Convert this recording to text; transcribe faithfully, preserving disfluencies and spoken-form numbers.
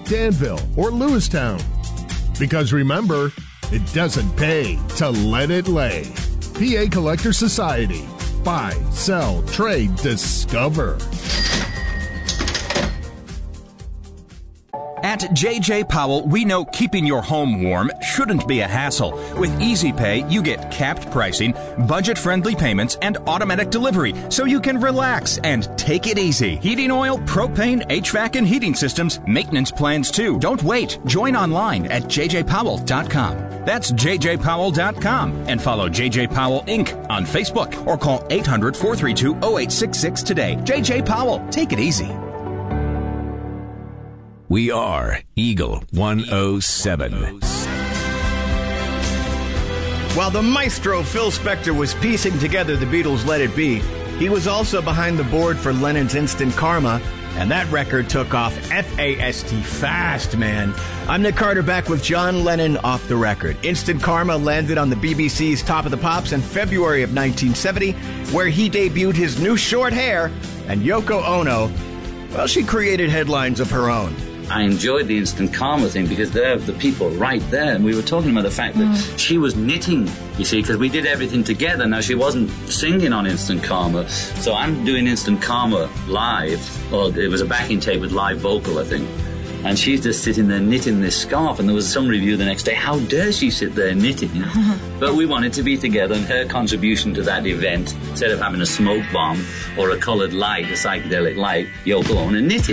Danville, or Lewistown. Because remember, it doesn't pay to let it lay. P A Collector Society. Buy, sell, trade, discover. At J J. Powell, we know keeping your home warm shouldn't be a hassle. With Easy Pay, you get capped pricing, budget-friendly payments, and automatic delivery, so you can relax and take it easy. Heating oil, propane, H V A C, and heating systems, maintenance plans too. Don't wait. Join online at j j powell dot com. That's j j powell dot com, and follow J J Powell Incorporated on Facebook or call eight hundred, four three two, oh eight six six today. J J Powell, take it easy. We are Eagle one oh seven. While the maestro Phil Spector was piecing together the Beatles' Let It Be, he was also behind the board for Lennon's Instant Karma, and that record took off F A S T fast, man. I'm Nick Carter, back with John Lennon off the record. Instant Karma landed on the B B C's Top of the Pops in February of nineteen seventy, where he debuted his new short hair, and Yoko Ono, well, she created headlines of her own. I enjoyed the Instant Karma thing because they're the people right there. And we were talking about the fact that mm. she was knitting, you see, because we did everything together. Now, she wasn't singing on Instant Karma. So I'm doing Instant Karma live. Or it was a backing tape with live vocal, I think. And she's just sitting there knitting this scarf. And there was some review the next day, how dare she sit there knitting? You know? But we wanted to be together, and her contribution to that event, instead of having a smoke bomb or a coloured light, a psychedelic light, Yoko Ono knitted.